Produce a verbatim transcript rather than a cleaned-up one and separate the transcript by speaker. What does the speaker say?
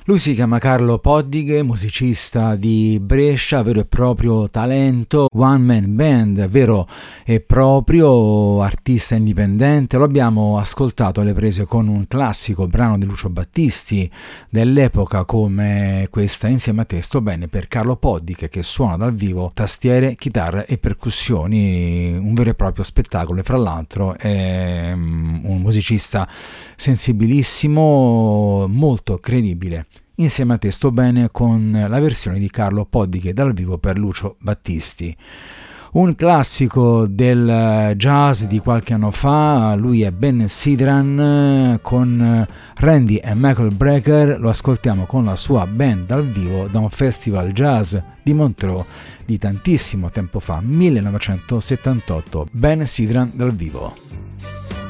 Speaker 1: Lui si chiama Carlo Poddighe, musicista di Brescia, vero e proprio talento, one man band, vero e proprio artista indipendente. Lo abbiamo ascoltato alle prese con un classico brano di Lucio Battisti dell'epoca come questa, Insieme a te sto bene, per Carlo Poddighe, che suona dal vivo tastiere, chitarre e percussioni, un vero e proprio spettacolo. E fra l'altro è un musicista sensibilissimo, molto credibile. Insieme a te sto bene, con la versione di Carlo Poddighe dal vivo per Lucio Battisti. Un classico del jazz di qualche anno fa, lui è Ben Sidran con Randy e Michael Brecker, lo ascoltiamo con la sua band dal vivo da un festival jazz di Montreux di tantissimo tempo fa, millenovecentosettantotto, Ben Sidran dal vivo.